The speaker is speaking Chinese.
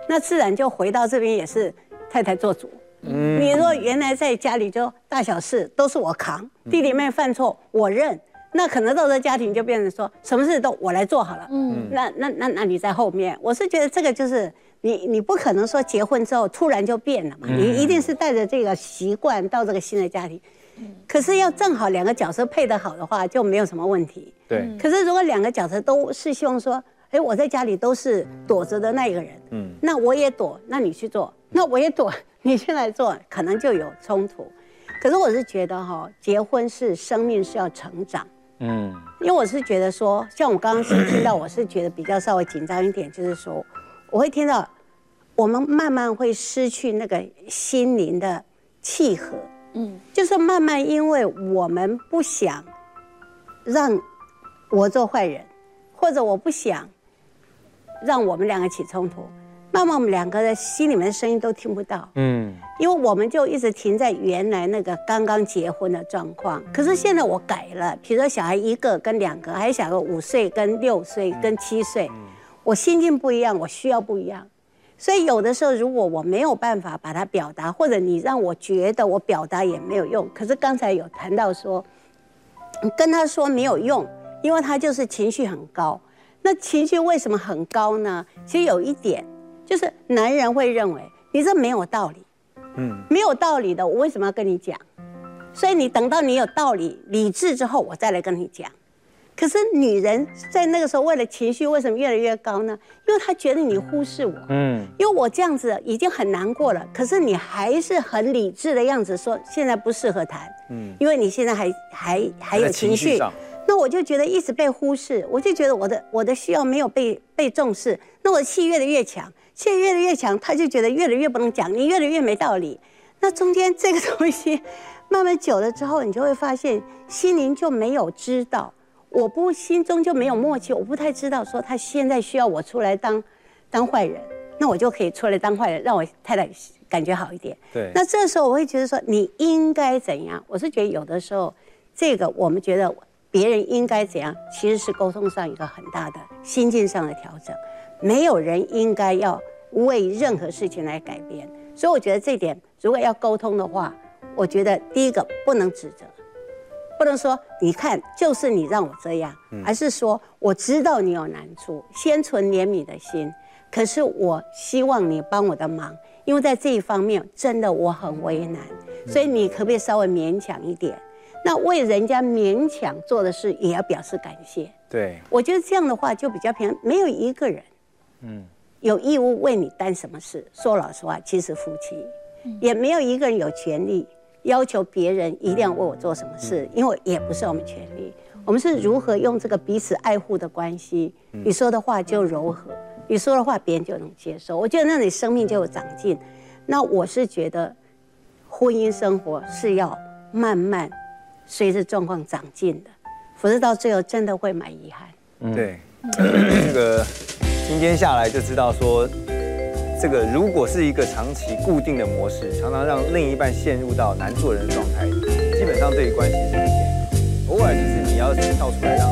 那自然就回到这边也是太太做主。你如果原来在家里就大小事都是我扛，弟弟妹犯错我认，那可能到这家庭就变成说什么事都我来做好了。那你在后面，我是觉得这个就是你不可能说结婚之后突然就变了嘛，你一定是带着这个习惯到这个新的家庭。可是要正好两个角色配得好的话，就没有什么问题。 对。 可是如果两个角色都是希望说，我在家里都是躲着的那一个人，那我也躲，那你去做，那我也躲，你先来做，可能就有冲突。可是我是觉得结婚是生命是要成长，因为我是觉得说，像我刚刚是听到，我是觉得比较稍微紧张一点，就是说，我会听到我们慢慢会失去那个心灵的契合，就是慢慢因为我们不想让我做坏人，或者我不想让我们两个起冲突，慢慢我们两个的心里面的声音都听不到，因为我们就一直停在原来那个刚刚结婚的状况。可是现在我改了，比如说小孩1个跟2个，还有小孩5岁跟6岁跟7岁，我心境不一样，我需要不一样。所以有的时候如果我没有办法把它表达，或者你让我觉得我表达也没有用，可是刚才有谈到说跟他说没有用，因为他就是情绪很高。那情绪为什么很高呢？其实有一点就是男人会认为你这没有道理，没有道理的我为什么要跟你讲？所以你等到你有道理理智之后我再来跟你讲。可是女人在那个时候为了情绪为什么越来越高呢？因为她觉得你忽视我，因为我这样子已经很难过了，可是你还是很理智的样子说现在不适合谈，因为你现在还有情绪，那我就觉得一直被忽视，我就觉得我的需要没有被重视，那我气越来越强，气越来越强，他就觉得越来越不能讲，你越来越没道理。那中间这个东西慢慢久了之后，你就会发现心灵就没有知道，我不心中就没有默契，我不太知道说他现在需要我出来当坏人，那我就可以出来当坏人，让我太太感觉好一点。 对。 那这时候我会觉得说你应该怎样？我是觉得有的时候这个我们觉得别人应该怎样，其实是沟通上一个很大的心境上的调整。没有人应该要为任何事情来改变，所以我觉得这点如果要沟通的话，我觉得第一个不能指责，不能说你看就是你让我这样，而是说我知道你有难处，先存怜悯的心，可是我希望你帮我的忙，因为在这一方面真的我很为难，所以你可不可以稍微勉强一点？那为人家勉强做的事也要表示感谢。 对， 我觉得这样的话就比较平衡，没有一个人有义务为你担什么事。说老实话，其实夫妻也没有一个人有权利要求别人一定要为我做什么事，因为也不是我们权利。我们是如何用这个彼此爱护的关系，你说的话就柔和，你说的话别人就能接受，我觉得那你生命就有长进。那我是觉得婚姻生活是要慢慢随着状况长进的，否则到最后真的会蛮遗憾。 对，这个今天下来就知道说，这个如果是一个长期固定的模式，常常让另一半陷入到难做人的状态，基本上对于关系是不健康。偶尔其实你要跳出来让